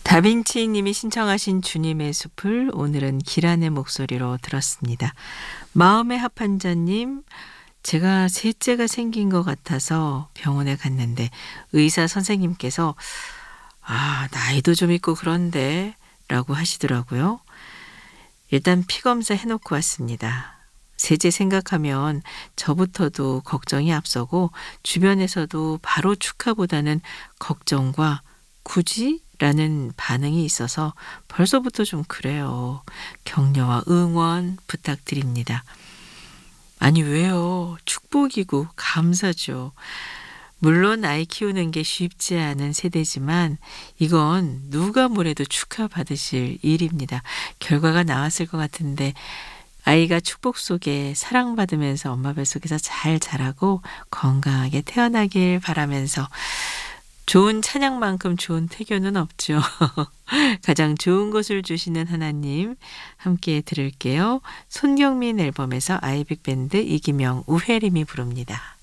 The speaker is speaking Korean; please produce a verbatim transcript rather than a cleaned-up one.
다빈치 님이 신청하신 주님의 숲을 오늘은 기란의 목소리로 들었습니다. 마음의 합한자님, 제가 셋째가 생긴 것 같아서 병원에 갔는데 의사 선생님께서 아, 나이도 좀 있고 그런데 라고 하시더라고요. 일단 피검사 해놓고 왔습니다. 셋째 생각하면 저부터도 걱정이 앞서고 주변에서도 바로 축하보다는 걱정과 굳이? 라는 반응이 있어서 벌써부터 좀 그래요. 격려와 응원 부탁드립니다. 아니 왜요? 축복이고 감사죠. 물론 아이 키우는 게 쉽지 않은 세대지만 이건 누가 뭐래도 축하받으실 일입니다. 결과가 나왔을 것 같은데 아이가 축복 속에 사랑받으면서 엄마 뱃속에서 잘 자라고 건강하게 태어나길 바라면서 좋은 찬양만큼 좋은 태교는 없죠. 가장 좋은 것을 주시는 하나님 함께 들을게요. 손경민 앨범에서 아이빅밴드 이기명 우혜림이 부릅니다.